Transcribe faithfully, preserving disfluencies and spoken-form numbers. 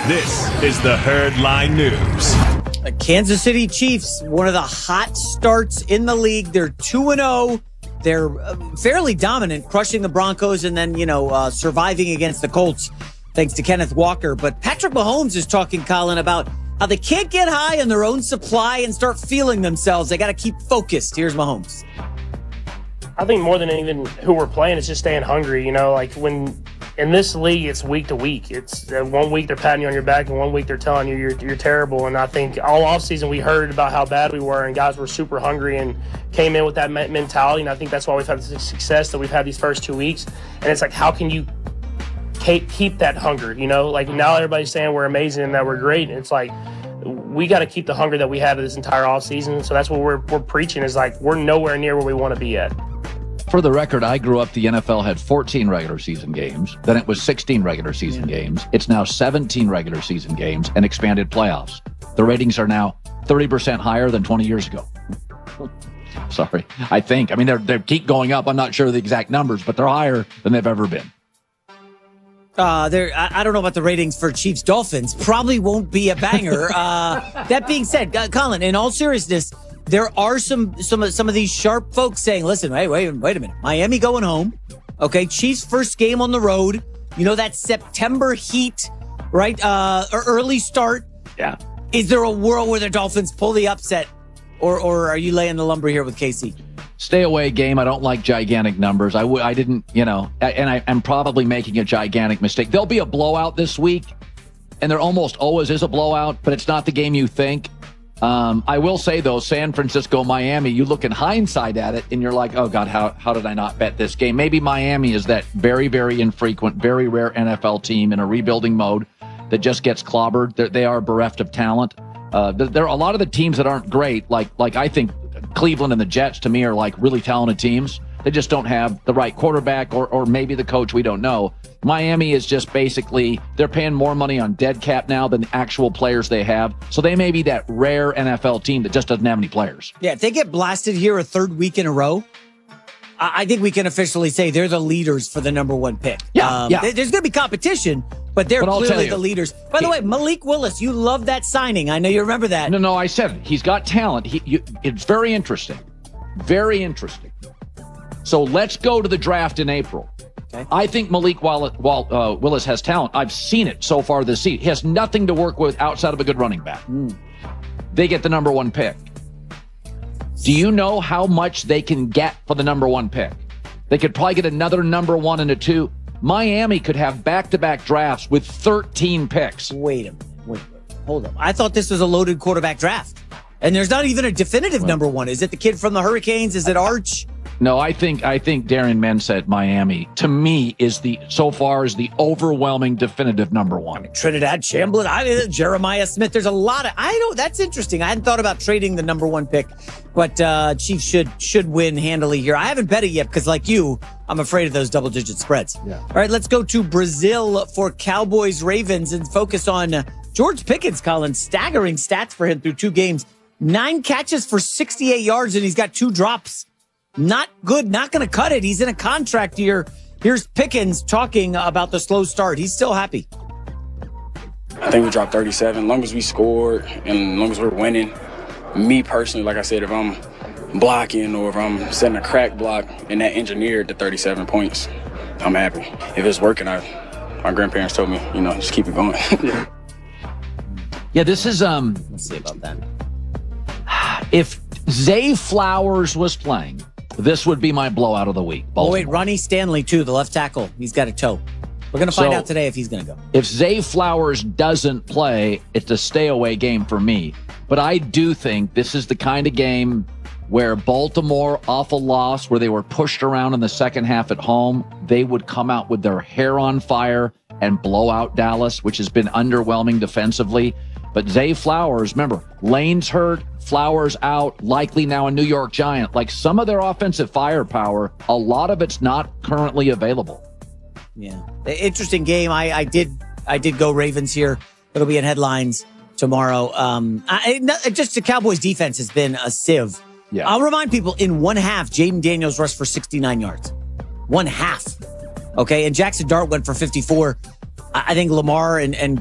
This is the Herd Line News. The Kansas City Chiefs, one of the hot starts in the league. They're two and oh. They're fairly dominant, crushing the Broncos and then, you know, uh, surviving against the Colts, thanks to Kenneth Walker. But Patrick Mahomes is talking, Colin, about how they can't get high on their own supply and start feeling themselves. They got to keep focused. Here's Mahomes. I think more than even who we're playing, it's just staying hungry. You know, like when in this league, it's week to week. It's uh, one week they're patting you on your back, and one week they're telling you you're you're terrible. And I think all offseason we heard about how bad we were, and guys were super hungry and came in with that mentality. And I think that's why we've had the success that we've had these first two weeks. And it's like, how can you keep that hunger? You know, like now everybody's saying we're amazing and that we're great. And it's like, we got to keep the hunger that we had this entire offseason. So that's what we're we're preaching is like we're nowhere near where we want to be at. For the record, I grew up, the N F L had fourteen regular season games. Then it was sixteen regular season yeah. games. It's now seventeen regular season games and expanded playoffs. The ratings are now thirty percent higher than twenty years ago. Sorry, I think. I mean, they're, they keep going up. I'm not sure the exact numbers, but they're higher than they've ever been. Uh, there. I, I don't know about the ratings for Chiefs Dolphins. Probably won't be a banger. uh, that being said, uh, Colin, in all seriousness, there are some some some of these sharp folks saying, "Listen, wait, wait, wait a minute. Miami going home, okay? Chiefs first game on the road. You know that September heat, right? Uh, or early start. Yeah. Is there a world where the Dolphins pull the upset, or or are you laying the lumber here with K C? Stay away game. I don't like gigantic numbers. I w- I didn't, you know, and I, I'm probably making a gigantic mistake. There'll be a blowout this week, and there almost always is a blowout, but it's not the game you think. Um, I will say, though, San Francisco, Miami, you look in hindsight at it, and you're like, oh, God, how how did I not bet this game? Maybe Miami is that very, very infrequent, very rare N F L team in a rebuilding mode that just gets clobbered. They're, they are bereft of talent. Uh, there, there are a lot of the teams that aren't great, like like I think Cleveland and the Jets, to me, are like really talented teams. They just don't have the right quarterback or or maybe the coach. We don't know. Miami is just basically, they're paying more money on dead cap now than the actual players they have. So they may be that rare N F L team that just doesn't have any players. Yeah, if they get blasted here a third week in a row, I think we can officially say they're the leaders for the number one pick. Yeah, um, yeah. There's going to be competition, but they're but clearly the leaders. By the way, Malik Willis, you love that signing. I know you remember that. No, no, I said it. He's got talent. He, you, it's very interesting. Very interesting. So let's go to the draft in April. Okay. I think Malik Willis, uh, Willis has talent. I've seen it so far this season. He has nothing to work with outside of a good running back. Mm. They get the number one pick. Do you know how much they can get for the number one pick? They could probably get another number one and a two. Miami could have back-to-back drafts with thirteen picks. Wait a minute. Wait, wait. Hold up. I thought this was a loaded quarterback draft. And there's not even a definitive well, number one. Is it the kid from the Hurricanes? Is it Arch? No, I think I think Darian Mensah at Miami, to me, is the so far is the overwhelming definitive number one. I mean, Trinidad Chamberlain, I, Jeremiah Smith. There's a lot of I don't. That's interesting. I hadn't thought about trading the number one pick, but uh, Chiefs should should win handily here. I haven't bet it yet because, like you, I'm afraid of those double digit spreads. Yeah. All right, let's go to Brazil for Cowboys Ravens and focus on uh, George Pickens. Colin, staggering stats for him through two games: nine catches for sixty-eight yards, and he's got two drops. Not good, not going to cut it. He's in a contract year. Here's Pickens talking about the slow start. He's still happy. I think we dropped thirty-seven. As long as we scored and as long as we're winning, me personally, like I said, if I'm blocking or if I'm setting a crack block and that engineered the thirty-seven points, I'm happy. If it's working, I, my grandparents told me, you know, just keep it going. yeah. yeah, this is, um, let's see about that. If Zay Flowers was playing, this would be my blowout of the week. Baltimore. Oh, wait, Ronnie Stanley, too, the left tackle. He's got a toe. We're going to find so, out today if he's going to go. If Zay Flowers doesn't play, it's a stay-away game for me. But I do think this is the kind of game where Baltimore, off a loss, where they were pushed around in the second half at home, they would come out with their hair on fire and blow out Dallas, which has been underwhelming defensively. But Zay Flowers, remember, Lane's hurt, Flowers out, likely now a New York Giant. Like some of their offensive firepower, a lot of it's not currently available. Yeah. Interesting game. I, I did I did go Ravens here. It'll be in headlines tomorrow. Um, I, just the Cowboys defense has been a sieve. Yeah. I'll remind people, in one half, Jaden Daniels rushed for sixty-nine yards. One half. Okay, and Jackson Dart went for fifty-four. I think Lamar and, and